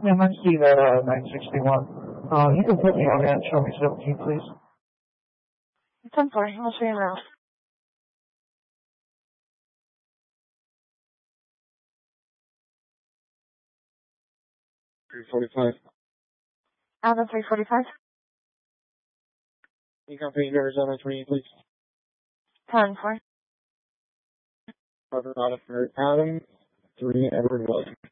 Yeah, I see that 961. You can put me on that. Show me 17, please. 10-4, I'll show you now. 345. Adam 345. You can pay Arizona 28, please. 10-4. Roger, Adam 3 Edward William.